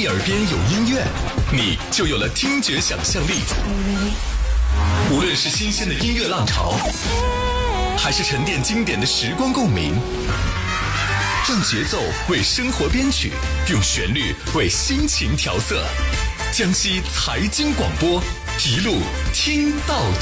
你耳边有音乐，你就有了听觉想象力。无论是新鲜的音乐浪潮，还是沉淀经典的时光共鸣，让节奏为生活编曲，用旋律为心情调色。江西财经广播，一路听到